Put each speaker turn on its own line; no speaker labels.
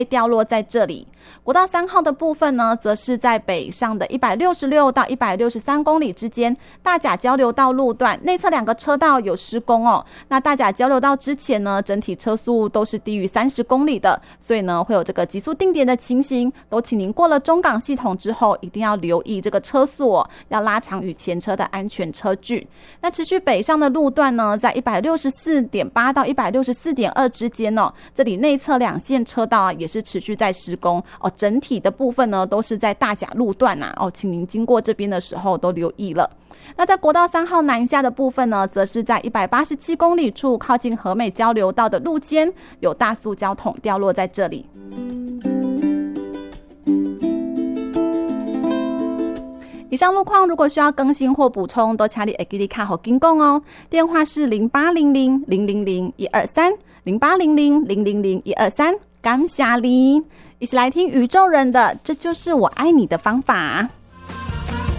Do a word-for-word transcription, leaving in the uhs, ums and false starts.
掉落在这里。国道三号的部分呢，则是在北上的一百六十六到一百六十三公里之间，大甲交流道路段内侧两个车道有施工哦。那大甲交流道之前呢，整体车速都是低于三十公里的，所以呢会有这个急速定点的情形。都请您过了中港系统之后，一定要留意这个车速哦，要拉长与前车的安全车距。那持续北上的路段呢，在一百六十四点八到一百六十四点二之间哦，这里内侧两线车道啊也是持续在施工哦。整体的部分呢，都是在大甲路段啊哦，请您经过这边的时候都留意了。那在国道三号南下的部分呢，则是在一百八十七公里处靠近和美交流道的路肩有大塑胶桶掉落在这里。以上路况如果需要更新或补充，都请你会记得卡好跟讲哦。电话是零八零零零零零一二三零八零零零零零一二三，感谢你。一起来听宇宙人的《这就是我爱你的方法》。